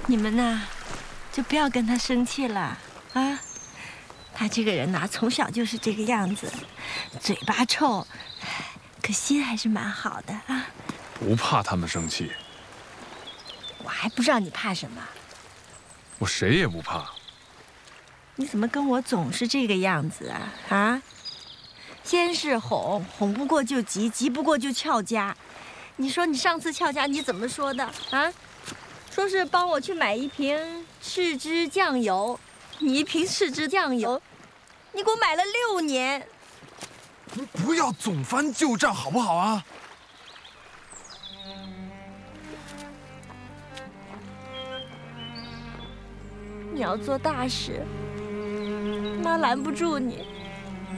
你们呐，就不要跟他生气了啊。他这个人呐，从小就是这个样子，嘴巴臭，可心还是蛮好的啊。 不怕他们生气。 我还不知道你怕什么。 我谁也不怕。 你怎么跟我总是这个样子啊？啊？先是哄，哄不过就急，急不过就翘家。你说你上次翘家你怎么说的啊？说是帮我去买一瓶赤汁酱油，你一瓶赤汁酱油，你给我买了6年。 你不要总翻旧账好不好啊？ 你要做大事，妈拦不住你。